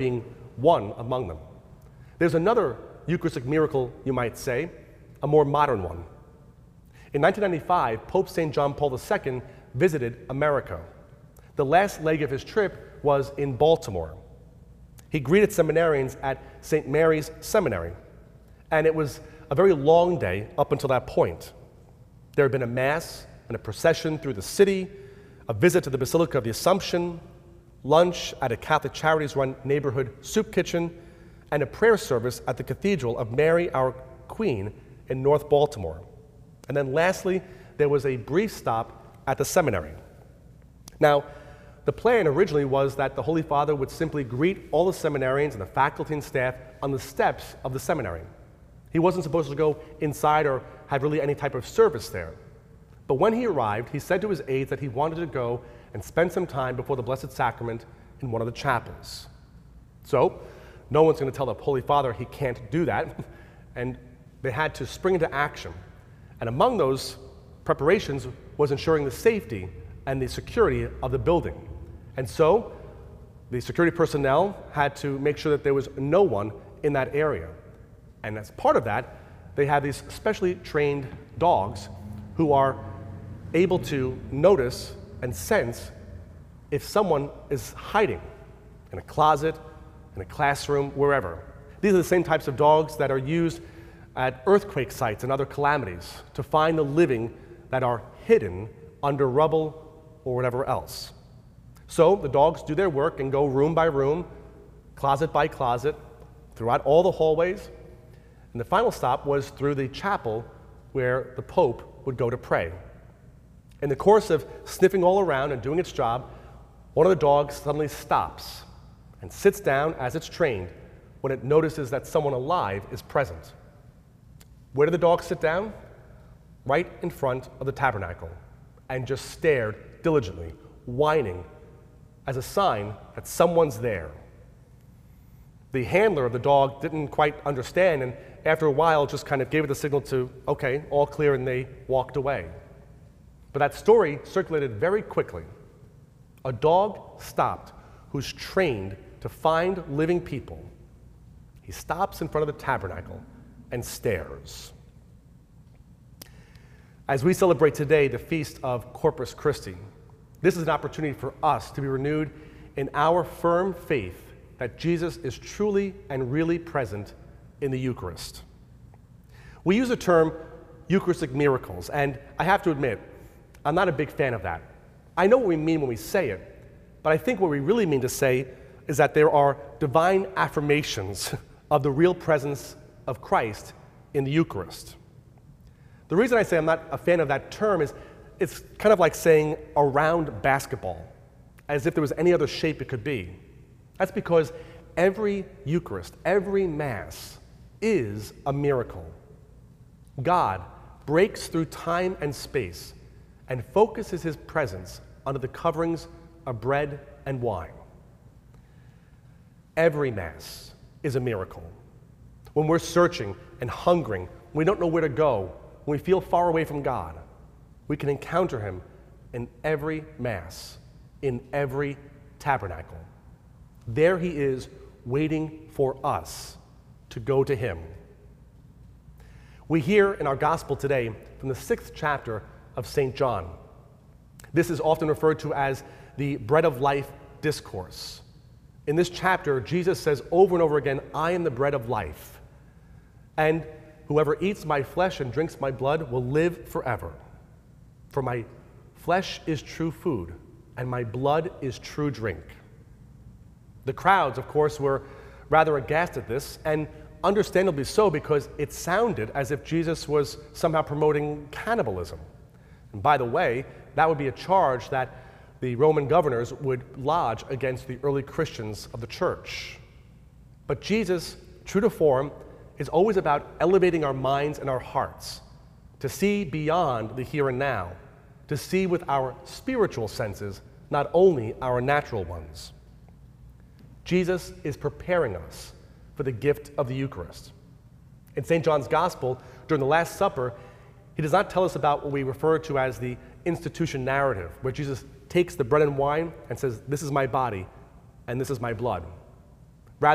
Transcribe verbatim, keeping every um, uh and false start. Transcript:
being one among them. There's another Eucharistic miracle, you might say, a more modern one. In nineteen ninety-five, Pope Saint John Paul the Second visited America. The last leg of his trip was in Baltimore. He greeted seminarians at Saint Mary's Seminary, and it was a very long day up until that point. There had been a mass and a procession through the city, a visit to the Basilica of the Assumption, lunch at a Catholic Charities-run neighborhood soup kitchen, and a prayer service at the Cathedral of Mary Our Queen in North Baltimore. And then lastly, there was a brief stop at the seminary. Now, the plan originally was that the Holy Father would simply greet all the seminarians and the faculty and staff on the steps of the seminary. He wasn't supposed to go inside or have really any type of service there. But when he arrived, he said to his aides that he wanted to go and spend some time before the Blessed Sacrament in one of the chapels. So, no one's going to tell the Holy Father he can't do that, and they had to spring into action. And among those preparations was ensuring the safety and the security of the building. And so, the security personnel had to make sure that there was no one in that area. And as part of that, they have these specially trained dogs who are able to notice and sense if someone is hiding in a closet, in a classroom, wherever. These are the same types of dogs that are used at earthquake sites and other calamities to find the living that are hidden under rubble or whatever else. So the dogs do their work and go room by room, closet by closet, throughout all the hallways. And the final stop was through the chapel where the Pope would go to pray. In the course of sniffing all around and doing its job, one of the dogs suddenly stops and sits down as it's trained when it notices that someone alive is present. Where did the dog sit down? Right in front of the tabernacle, and just stared diligently, whining, as a sign that someone's there. The handler of the dog didn't quite understand, and after a while just kind of gave it the signal to, okay, all clear, and they walked away. But that story circulated very quickly. A dog stopped who's trained to find living people. He stops in front of the tabernacle and stares. As we celebrate today the feast of Corpus Christi, this is an opportunity for us to be renewed in our firm faith that Jesus is truly and really present in the Eucharist. We use the term Eucharistic miracles, and I have to admit, I'm not a big fan of that. I know what we mean when we say it, but I think what we really mean to say is that there are divine affirmations of the real presence of Christ in the Eucharist. The reason I say I'm not a fan of that term is it's kind of like saying a round basketball, as if there was any other shape it could be. That's because every Eucharist, every Mass, is a miracle. God breaks through time and space and focuses his presence under the coverings of bread and wine. Every Mass is a miracle. When we're searching and hungering, we don't know where to go, when we feel far away from God, we can encounter him in every Mass, in every tabernacle. There he is, waiting for us to go to him. We hear in our gospel today from the sixth chapter of Saint John. This is often referred to as the bread of life discourse. In this chapter, Jesus says over and over again, I am the bread of life, and whoever eats my flesh and drinks my blood will live forever. For my flesh is true food, and my blood is true drink. The crowds, of course, were rather aghast at this, and understandably so, because it sounded as if Jesus was somehow promoting cannibalism. And by the way, that would be a charge that the Roman governors would lodge against the early Christians of the church. But Jesus, true to form, is always about elevating our minds and our hearts to see beyond the here and now, to see with our spiritual senses, not only our natural ones. Jesus is preparing us for the gift of the Eucharist. In Saint John's Gospel, during the Last Supper, he does not tell us about what we refer to as the institution narrative, where Jesus takes the bread and wine and says, this is my body and this is my blood.